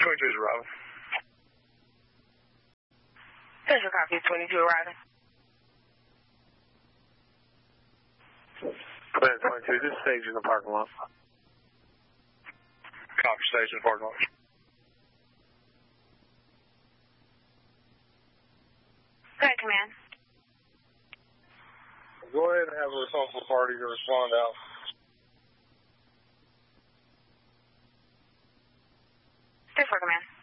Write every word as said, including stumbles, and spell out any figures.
twenty-two is arriving. There's a copy of twenty-two arriving. Command twenty-two, this is stage in the parking lot. Copy, stage in the parking lot. Go ahead, Command. Go ahead and have a responsible party to respond out. Stay for Command.